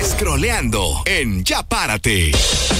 Scrolleando en Ya Párate.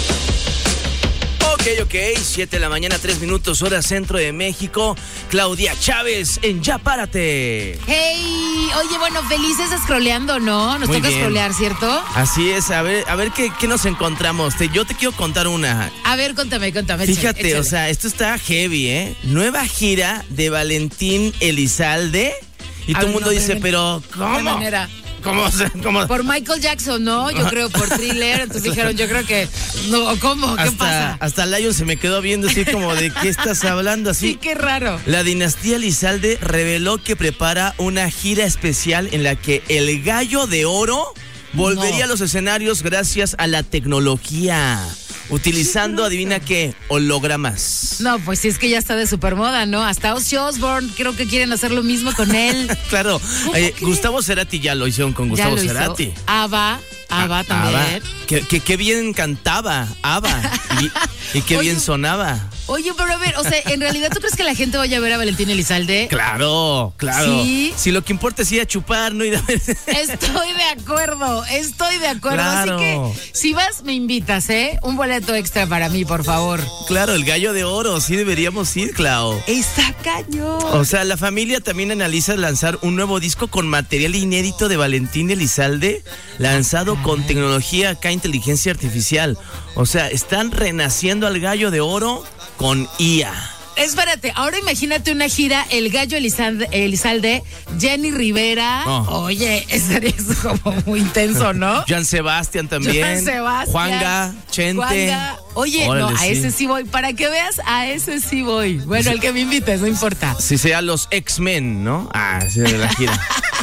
Ok, 7 de la mañana, 3 minutos, hora centro de México. Claudia Chávez en Ya Párate. Hey, oye, bueno, felices scrolleando, ¿no? Nos toca scrollear, ¿cierto? Así es, a ver qué nos encontramos. Yo te quiero contar una. A ver, cuéntame. Fíjate, échale. O sea, esto está heavy, ¿eh? Nueva gira de Valentín Elizalde. Y todo el mundo dice, pero ¿cómo? ¿De manera? ¿Cómo? Por Michael Jackson, ¿no? Yo creo por Thriller. Entonces dijeron, yo creo que... No, ¿cómo? ¿Qué pasa? Hasta Lion se me quedó viendo así como de ¿qué estás hablando? Así. Sí, qué raro. La dinastía Elizalde reveló que prepara una gira especial en la que el Gallo de Oro volvería a los escenarios gracias a la tecnología. Utilizando, adivina qué, hologramas. No, pues sí, es que ya está de supermoda, ¿no? Hasta Ozzy Osbourne creo que quieren hacer lo mismo con él. Claro, Gustavo Cerati ya lo hicieron con Gustavo Cerati. ABBA también. Qué bien cantaba ABBA y qué bien sonaba. Oye, pero a ver, o sea, ¿en realidad tú crees que la gente vaya a ver a Valentín Elizalde? Claro. ¿Sí? Si lo que importa es ir a chupar, no ir a ver. Estoy de acuerdo. Claro. Así que, si vas, me invitas, ¿eh? Un boleto extra para mí, por favor. Claro, el Gallo de Oro, sí deberíamos ir, Clau. Está cañón. O sea, la familia también analiza lanzar un nuevo disco con material inédito de Valentín Elizalde, lanzado con tecnología acá, inteligencia artificial. O sea, están renaciendo al Gallo de Oro con IA. Espérate, ahora imagínate una gira, el Gallo Elizalde, Jenny Rivera. Oh. Oye, estaría eso como muy intenso, ¿no? Joan Sebastián también. Juanga, Chente. Oye, Órale, no, a ese sí voy. Para que veas, a ese sí voy. Bueno, el que me invites, no importa. Si sea los X-Men, ¿no? Sí, de la gira.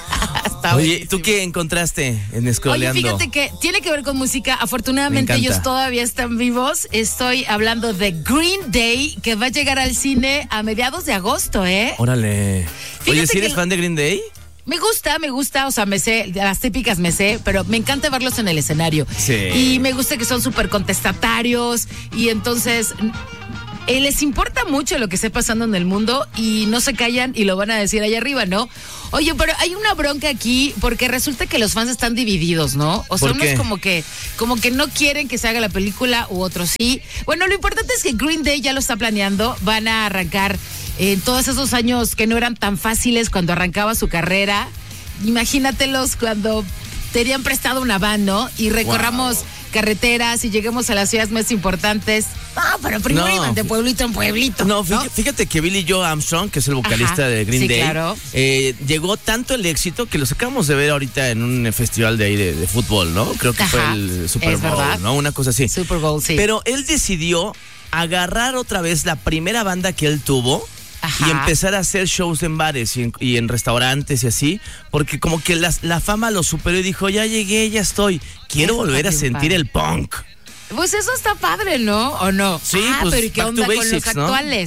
Oye, ¿tú qué encontraste en Scrolleando? Oye, fíjate que tiene que ver con música. Afortunadamente ellos todavía están vivos. Estoy hablando de Green Day, que va a llegar al cine a mediados de agosto, ¿eh? Órale. Fíjate Oye, ¿sí eres fan de Green Day? Me gusta, o sea, me sé, las típicas me sé, pero me encanta verlos en el escenario. Sí. Y me gusta que son súper contestatarios y entonces... les importa mucho lo que esté pasando en el mundo y no se callan y lo van a decir allá arriba, ¿no? Oye, pero hay una bronca aquí porque resulta que los fans están divididos, ¿no? O sea, unos como que no quieren que se haga la película u otros sí. Bueno, lo importante es que Green Day ya lo está planeando. Van a arrancar en todos esos años que no eran tan fáciles cuando arrancaba su carrera. Imagínatelos cuando tenían prestado una van, ¿no? Y recorramos carreteras y lleguemos a las ciudades más importantes. Pero primero iban de pueblito en pueblito. No, fíjate que Billy Joe Armstrong, que es el vocalista de Green Day, claro. Llegó tanto el éxito que los acabamos de ver ahorita en un festival de ahí de fútbol, ¿no? Creo que fue el Super Bowl, ¿verdad? ¿No? Una cosa así. Super Bowl, sí. Pero él decidió agarrar otra vez la primera banda que él tuvo. Y empezar a hacer shows en bares y en restaurantes y así, porque como que la fama lo superó y dijo, ya llegué, ya estoy, quiero volver a sentir el punk. Pues eso está padre, ¿no? ¿O no? Sí, pues pero ¿y qué onda con los actuales?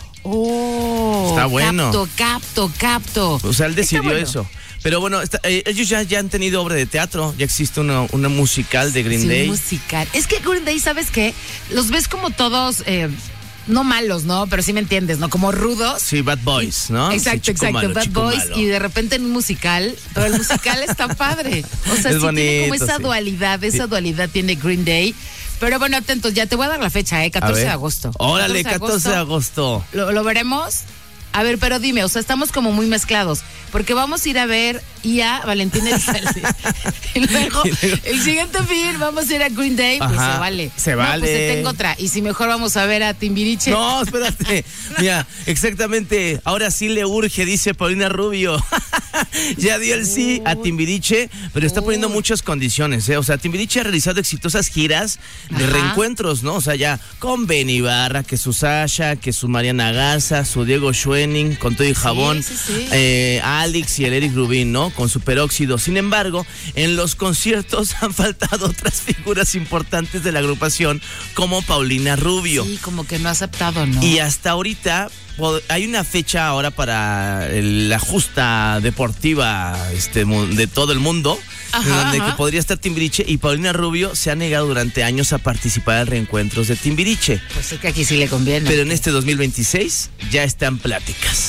¿No? Está bueno. Capto. O sea, él decidió eso. Pero bueno, ellos ya han tenido obra de teatro, ya existe una musical de Green Day. Un musical. Es que Green Day, ¿sabes qué? Los ves como todos... no malos, ¿no? Pero sí me entiendes, ¿no? Como rudos. Sí, Bad Boys, ¿no? Exacto. Malo, Bad Boys malo. Y de repente en un musical, pero el musical está padre. O sea, sí bonito, tiene como esa dualidad tiene Green Day. Pero bueno, atentos, ya te voy a dar la fecha, 14 de agosto. Órale, 14 de agosto. ¿Lo veremos? A ver, pero dime, o sea, estamos como muy mezclados, porque vamos a ir a ver a Valentín Elizalde. y luego, el siguiente fin vamos a ir a Green Day, pues se vale. No, pues te tengo otra. Y si mejor vamos a ver a Timbiriche. No, espérate. Mira, exactamente, ahora sí le urge, dice Paulina Rubio. Ya dio el sí a Timbiriche, pero está poniendo muchas condiciones, ¿eh? O sea, Timbiriche ha realizado exitosas giras de reencuentros, ¿no? O sea, ya con Benny Ibarra, que su Sasha, que su Mariana Garza, su Diego Schwenning, con todo y jabón, Alex y el Eric Rubin, ¿no? Con su peróxido. Sin embargo, en los conciertos han faltado otras figuras importantes de la agrupación, como Paulina Rubio. Sí, como que no ha aceptado, ¿no? Y hasta ahorita hay una fecha ahora para la justa deportiva de todo el mundo, donde que podría estar Timbiriche, y Paulina Rubio se ha negado durante años a participar en reencuentros de Timbiriche. Pues es que aquí sí le conviene. Pero en este 2026 ya están pláticas.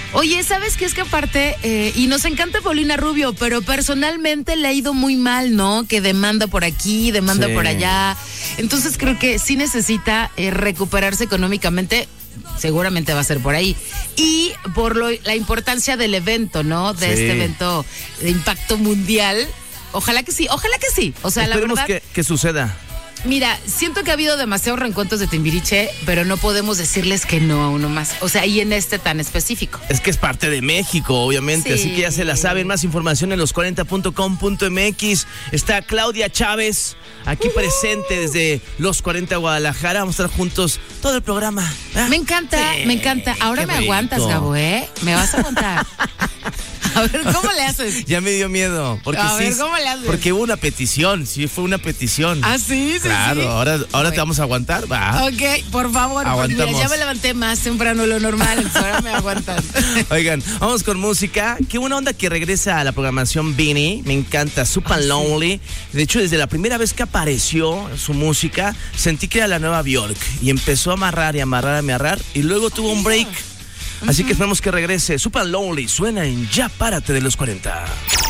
Oye, ¿sabes qué? Es que aparte, y nos encanta Paulina Rubio, pero personalmente le ha ido muy mal, ¿no? Que demanda por aquí, demanda por allá. Entonces creo que sí necesita recuperarse económicamente. Seguramente va a ser por ahí. Y por la importancia del evento, ¿no? De este evento de impacto mundial. Ojalá que sí, ojalá que sí. O sea, esperemos la verdad. que suceda. Mira, siento que ha habido demasiados reencuentros de Timbiriche, pero no podemos decirles que no a uno más. O sea, y en este tan específico. Es que es parte de México, obviamente, Sí. así que ya se la saben. Más información en los40.com.mx. Está Claudia Chávez aquí presente desde Los 40 Guadalajara. Vamos a estar juntos todo el programa. ¿Ah? Me encanta, Sí, me encanta. Ahora qué me aguantas, rico. Gabo, ¿eh? Me vas a aguantar. A ver, ¿cómo le haces? Ya me dio miedo. Porque A sí, ver, ¿cómo le haces? porque hubo una petición, sí, fue una petición. Ah, sí, sí, Claro, sí. ahora te vamos a aguantar. Va. Ok, por favor, porque mira, Aguantamos. ya me levanté más temprano de lo normal, entonces ahora me aguantan. Oigan, vamos con música. Qué buena onda que regresa a la programación Beanie. Me encanta, Super Lonely. De hecho, desde la primera vez que apareció su música, sentí que era la nueva Björk. Y empezó a amarrar y amarrar. Y luego tuvo un break. Así que esperamos que regrese. Super Lonely suena en Ya Párate de los 40.